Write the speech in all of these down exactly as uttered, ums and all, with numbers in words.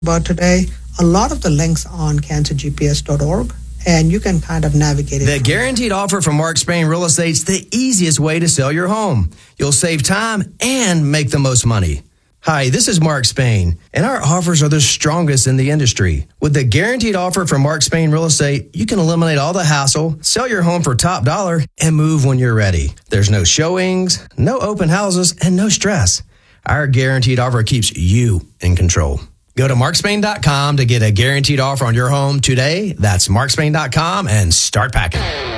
about today, a lot of the links on cancer g p s dot org, and you can kind of navigate it. The guaranteed offer from Mark Spain Real Estate's the easiest way to sell your home. You'll save time and make the most money. Hi, this is Mark Spain, and our offers are the strongest in the industry. With the guaranteed offer from Mark Spain Real Estate, you can eliminate all the hassle, sell your home for top dollar, and move when you're ready. There's no showings, no open houses, and no stress. Our guaranteed offer keeps you in control. Go to mark spain dot com to get a guaranteed offer on your home today. That's mark spain dot com and start packing.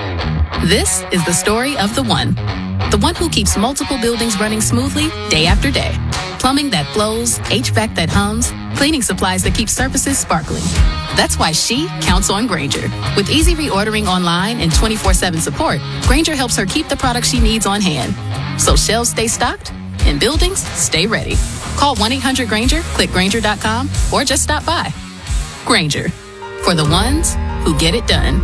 This is the story of the one. The one who keeps multiple buildings running smoothly day after day. Plumbing that flows, H V A C that hums, cleaning supplies that keep surfaces sparkling. That's why she counts on Grainger. With easy reordering online and twenty-four seven support, Grainger helps her keep the products she needs on hand. So shelves stay stocked and buildings stay ready. Call one eight hundred Grainger, click Grainger dot com, or just stop by. Grainger, for the ones who get it done.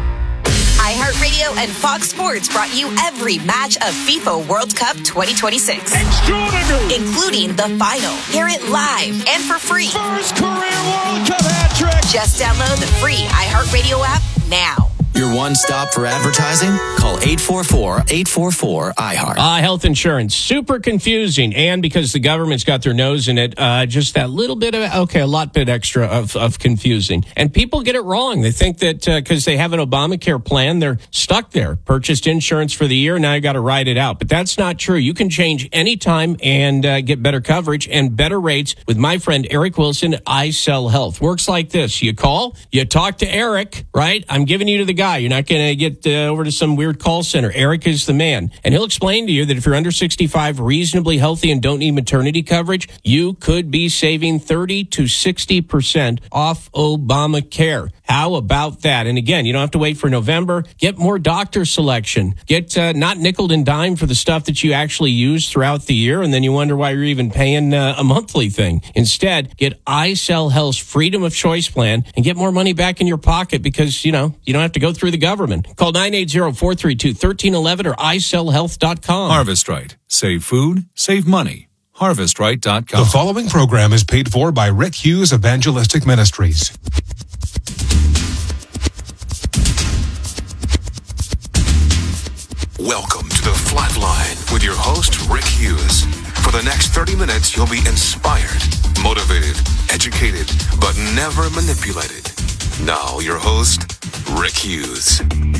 iHeartRadio and Fox Sports brought you every match of FIFA World Cup twenty twenty-six. Extraordinary! Including the final. Hear it live and for free. First career World Cup hat trick! Just download the free iHeartRadio app now. Your one stop for advertising? Call eight four four, eight four four, I heart. Uh, health insurance, super confusing. And because the government's got their nose in it, uh, just that little bit of, okay, a lot bit extra of, of confusing. And people get it wrong. They think that because uh, they have an Obamacare plan, they're stuck there. Purchased insurance for the year, now you got to ride it out. But that's not true. You can change anytime and uh, get better coverage and better rates with my friend Eric Wilson at iSell Health. Works like this. You call, you talk to Eric, right? I'm giving you to the guy. You're not going to get uh, over to some weird call center. Eric is the man. And he'll explain to you that if you're under sixty-five, reasonably healthy, and don't need maternity coverage, you could be saving thirty to sixty percent off Obamacare. How about that? And again, you don't have to wait for November. Get more doctor selection. Get uh, not nickel and dime for the stuff that you actually use throughout the year, and then you wonder why you're even paying uh, a monthly thing. Instead, get iSell Health's Freedom of Choice plan and get more money back in your pocket because, you know, you don't have to go through the government. Call nine eight zero, four three two, one three one one or i sell health dot com. Harvest Right. Save food, save money. harvest right dot com. The following program is paid for by Rick Hughes Evangelistic Ministries. Welcome to the Flatline with your host, Rick Hughes. For the next thirty minutes, you'll be inspired, motivated, educated, but never manipulated. Now, your host, Rick Hughes.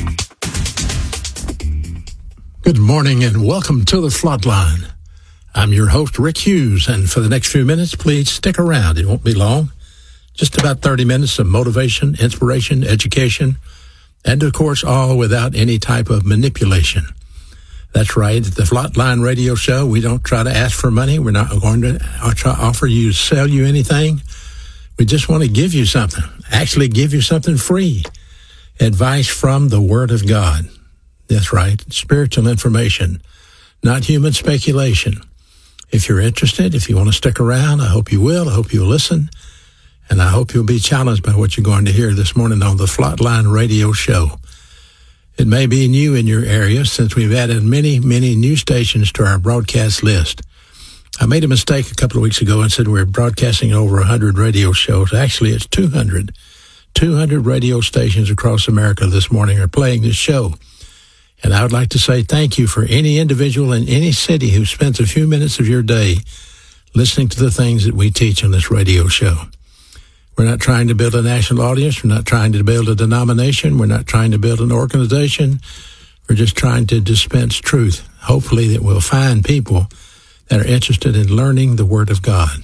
Good morning and welcome to the Flatline. I'm your host, Rick Hughes, and for the next few minutes, please stick around. It won't be long. Just about thirty minutes of motivation, inspiration, education, and of course, all without any type of manipulation. That's right. At the Flatline Radio Show, we don't try to ask for money. We're not going to offer you, sell you anything. We just want to give you something, actually give you something free. Advice from the Word of God. That's right. Spiritual information, not human speculation. If you're interested, if you want to stick around, I hope you will. I hope you'll listen. And I hope you'll be challenged by what you're going to hear this morning on the Flatline Radio Show. It may be new in your area since we've added many, many new stations to our broadcast list. I made a mistake a couple of weeks ago and said we're broadcasting over one hundred radio shows. Actually, it's two hundred. two hundred radio stations across America this morning are playing this show. And I would like to say thank you for any individual in any city who spends a few minutes of your day listening to the things that we teach on this radio show. We're not trying to build a national audience. We're not trying to build a denomination. We're not trying to build an organization. We're just trying to dispense truth. Hopefully that we'll find people that are interested in learning the Word of God.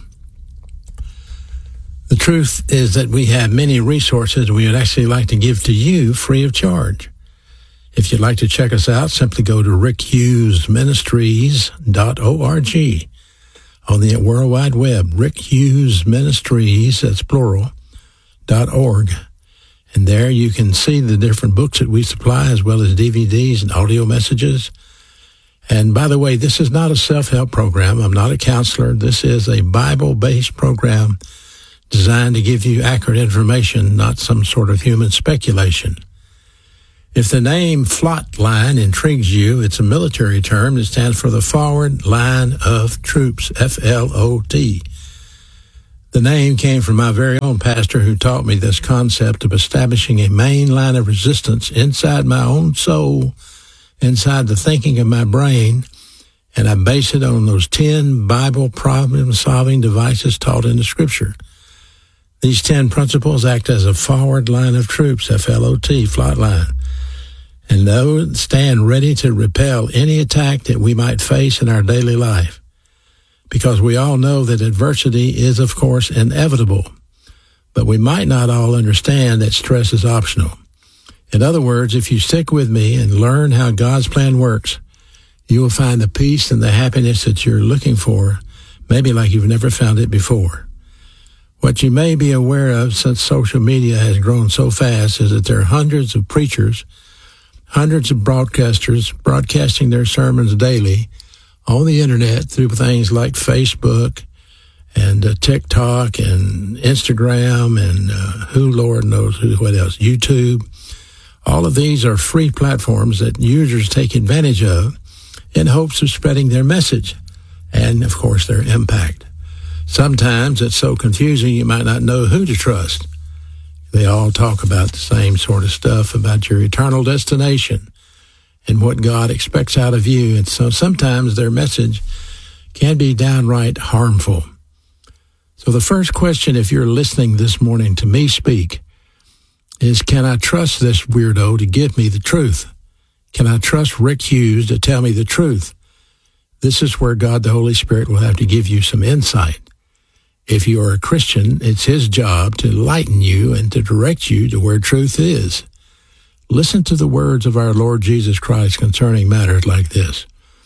The truth is that we have many resources we would actually like to give to you free of charge. If you'd like to check us out, simply go to rick hughes ministries dot org. On the World Wide Web, Rick Hughes Ministries, that's plural, dot org. And there you can see the different books that we supply, as well as D V Ds and audio messages. And by the way, this is not a self-help program. I'm not a counselor. This is a Bible-based program designed to give you accurate information, not some sort of human speculation. If the name Flatline intrigues you, it's a military term that stands for the Forward Line of Troops, F L O T. The name came from my very own pastor who taught me this concept of establishing a main line of resistance inside my own soul, inside the thinking of my brain, and I base it on those ten Bible problem-solving devices taught in the Scripture. These ten principles act as a forward line of troops, F L O T, flot line, and those stand ready to repel any attack that we might face in our daily life. Because we all know that adversity is, of course, inevitable, but we might not all understand that stress is optional. In other words, if you stick with me and learn how God's plan works, you will find the peace and the happiness that you're looking for, maybe like you've never found it before. What you may be aware of since social media has grown so fast is that there are hundreds of preachers, hundreds of broadcasters broadcasting their sermons daily on the internet through things like Facebook and uh, TikTok and Instagram and uh, who Lord knows who, what else, YouTube. All of these are free platforms that users take advantage of in hopes of spreading their message and, of course, their impact. Sometimes it's so confusing you might not know who to trust. They all talk about the same sort of stuff about your eternal destination and what God expects out of you. And so sometimes their message can be downright harmful. So the first question, if you're listening this morning to me speak, is can I trust this weirdo to give me the truth? Can I trust Rick Hughes to tell me the truth? This is where God the Holy Spirit will have to give you some insight. If you are a Christian, it's his job to enlighten you and to direct you to where truth is. Listen to the words of our Lord Jesus Christ concerning matters like this.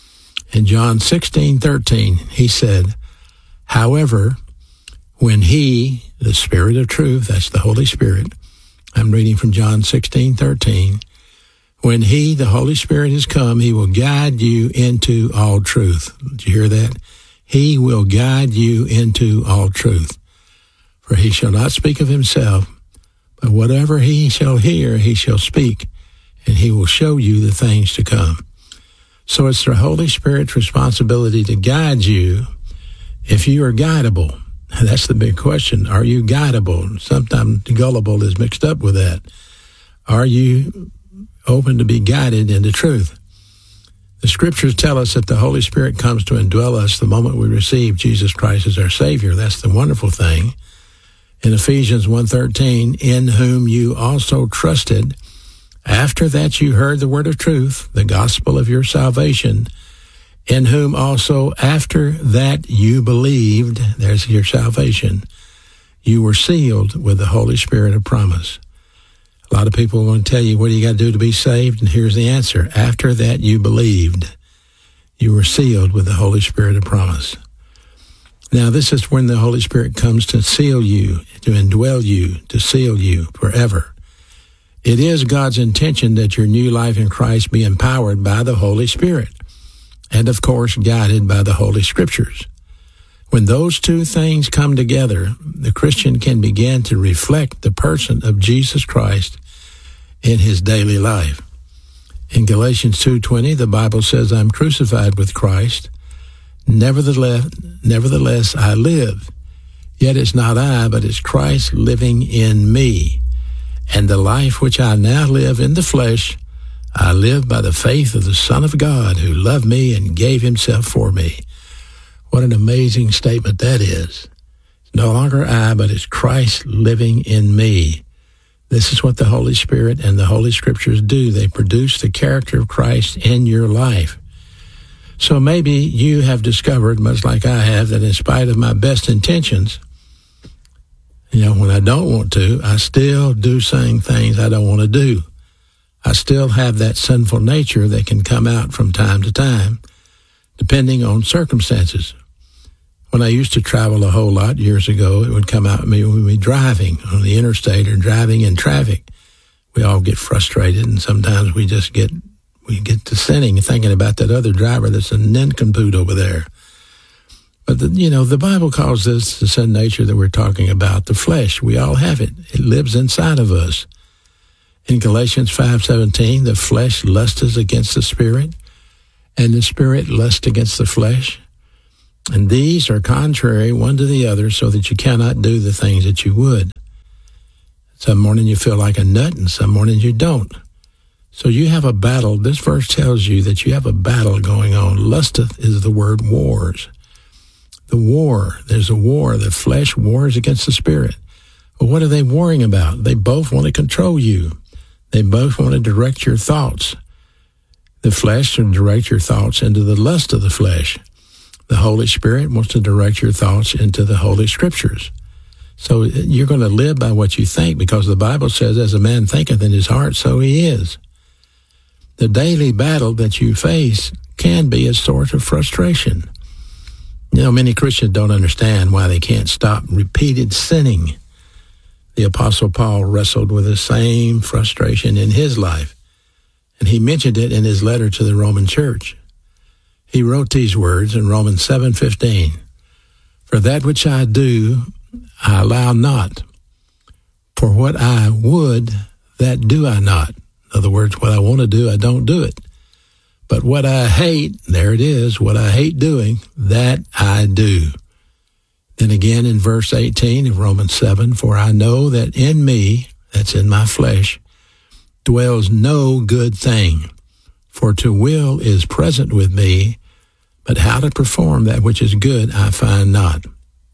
In John sixteen thirteen, he said, however, when he, the Spirit of truth, that's the Holy Spirit, I'm reading from John sixteen thirteen, when he, the Holy Spirit, has come, he will guide you into all truth. Did you hear that? He will guide you into all truth. For he shall not speak of himself, but whatever he shall hear, he shall speak, and he will show you the things to come. So it's the Holy Spirit's responsibility to guide you if you are guidable. That's the big question. Are you guidable? Sometimes gullible is mixed up with that. Are you open to be guided into truth? The Scriptures tell us that the Holy Spirit comes to indwell us the moment we receive Jesus Christ as our Savior. That's the wonderful thing. In Ephesians one thirteen, in whom you also trusted, after that you heard the word of truth, the gospel of your salvation, in whom also after that you believed, there's your salvation, you were sealed with the Holy Spirit of promise. A lot of people want to tell you, what do you got to do to be saved? And here's the answer. After that you believed, you were sealed with the Holy Spirit of promise. Now, this is when the Holy Spirit comes to seal you, to indwell you, to seal you forever. It is God's intention that your new life in Christ be empowered by the Holy Spirit and, of course, guided by the Holy Scriptures. When those two things come together, the Christian can begin to reflect the person of Jesus Christ in his daily life. In Galatians two twenty, the Bible says, I'm crucified with Christ. Nevertheless, nevertheless, I live. Yet it's not I, but it's Christ living in me. And the life which I now live in the flesh, I live by the faith of the Son of God who loved me and gave himself for me. What an amazing statement that is. It's no longer I, but it's Christ living in me. This is what the Holy Spirit and the Holy Scriptures do. They produce the character of Christ in your life. So maybe you have discovered, much like I have, that in spite of my best intentions, you know, when I don't want to, I still do saying things I don't want to do. I still have that sinful nature that can come out from time to time, depending on circumstances. When I used to travel a whole lot years ago, it would come out at me when we were driving on the interstate or driving in traffic. We all get frustrated, and sometimes we just get we get to sinning and thinking about that other driver that's a nincompoop over there. But, the, you know, the Bible calls this the sin nature that we're talking about, the flesh. We all have it. It lives inside of us. In Galatians five seventeen, the flesh lusts against the spirit, and the spirit lusts against the flesh. And these are contrary one to the other, so that you cannot do the things that you would. Some morning you feel like a nut, and some mornings you don't. So you have a battle. This verse tells you that you have a battle going on. Lusteth is the word wars. The war, there's a war. The flesh wars against the spirit. But what are they warring about? They both want to control you. They both want to direct your thoughts. The flesh will direct your thoughts into the lust of the flesh. The Holy Spirit wants to direct your thoughts into the Holy Scriptures. So you're going to live by what you think, because the Bible says, as a man thinketh in his heart, so he is. The daily battle that you face can be a source of frustration. You know, many Christians don't understand why they can't stop repeated sinning. The Apostle Paul wrestled with the same frustration in his life, and he mentioned it in his letter to the Roman church. He wrote these words in Romans seven fifteen, "For that which I do, I allow not. For what I would, that do I not." In other words, what I want to do, I don't do it. But what I hate, there it is, what I hate doing, that I do. Then again in verse eighteen of Romans seven, "For I know that in me," that's in my flesh, "dwells no good thing. For to will is present with me, but how to perform that which is good I find not."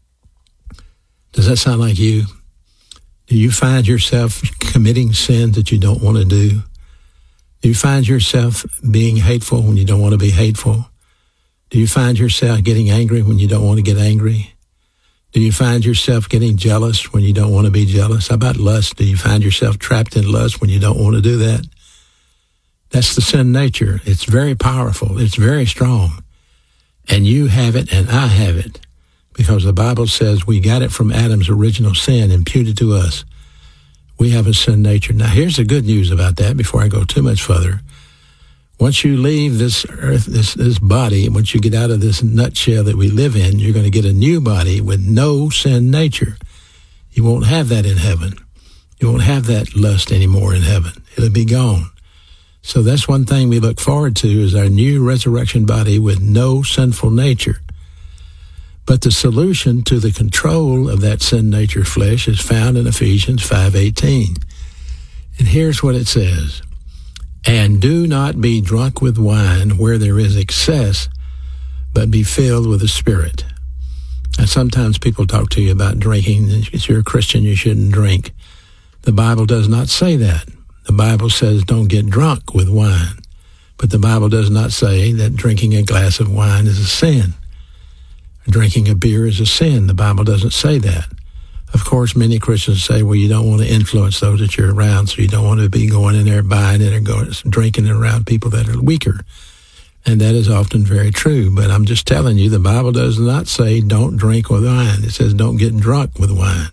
Does that sound like you? Do you find yourself committing sins that you don't want to do? Do you find yourself being hateful when you don't want to be hateful? Do you find yourself getting angry when you don't want to get angry? Do you find yourself getting jealous when you don't want to be jealous? How about lust? Do you find yourself trapped in lust when you don't want to do that? That's the sin nature. It's very powerful. It's very strong. And you have it and I have it, because the Bible says we got it from Adam's original sin imputed to us. We have a sin nature. Now, here's the good news about that before I go too much further. Once you leave this earth, this, this body, once you get out of this nutshell that we live in, you're going to get a new body with no sin nature. You won't have that in heaven. You won't have that lust anymore in heaven. It'll be gone. So that's one thing we look forward to, is our new resurrection body with no sinful nature. But the solution to the control of that sin nature flesh is found in Ephesians five eighteen. And here's what it says: "And do not be drunk with wine where there is excess, but be filled with the Spirit." And sometimes people talk to you about drinking. If you're a Christian, you shouldn't drink. The Bible does not say that. The Bible says don't get drunk with wine. But the Bible does not say that drinking a glass of wine is a sin. Drinking a beer is a sin. The Bible doesn't say that. Of course, many Christians say, well, you don't want to influence those that you're around, so you don't want to be going in there buying it or going drinking around people that are weaker. And that is often very true. But I'm just telling you, the Bible does not say don't drink with wine. It says don't get drunk with wine.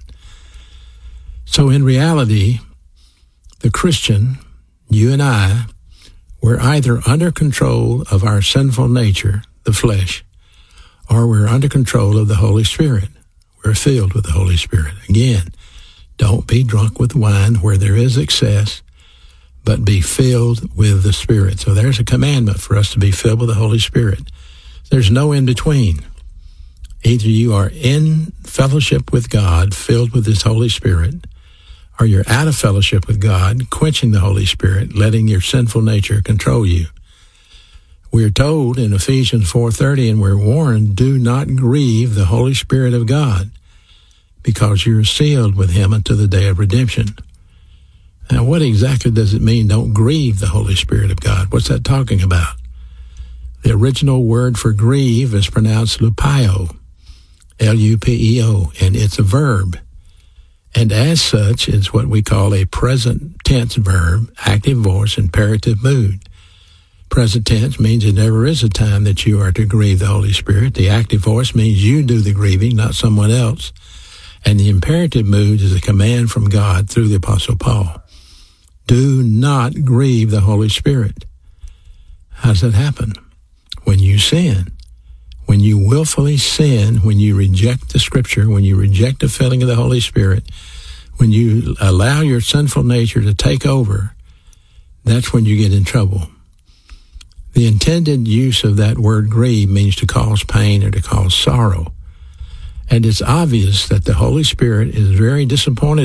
So in reality, the Christian, you and I, we're either under control of our sinful nature, the flesh, or we're under control of the Holy Spirit. We're filled with the Holy Spirit. Again, don't be drunk with wine where there is excess, but be filled with the Spirit. So there's a commandment for us to be filled with the Holy Spirit. There's no in between. Either you are in fellowship with God, filled with His Holy Spirit, or you're out of fellowship with God, quenching the Holy Spirit, letting your sinful nature control you. We're told in Ephesians four thirty, and we're warned, do not grieve the Holy Spirit of God, because you're sealed with Him unto the day of redemption. Now, what exactly does it mean, don't grieve the Holy Spirit of God? What's that talking about? The original word for grieve is pronounced lupio, L U P E O, and it's a verb. And as such, it's what we call a present tense verb, active voice, imperative mood. Present tense means it never is a time that you are to grieve the Holy Spirit. The active voice means you do the grieving, not someone else. And the imperative mood is a command from God through the Apostle Paul. Do not grieve the Holy Spirit. How does that happen? When you sin. When you willfully sin, when you reject the Scripture, when you reject the filling of the Holy Spirit, when you allow your sinful nature to take over, that's when you get in trouble. The intended use of that word grieve means to cause pain or to cause sorrow. And it's obvious that the Holy Spirit is very disappointed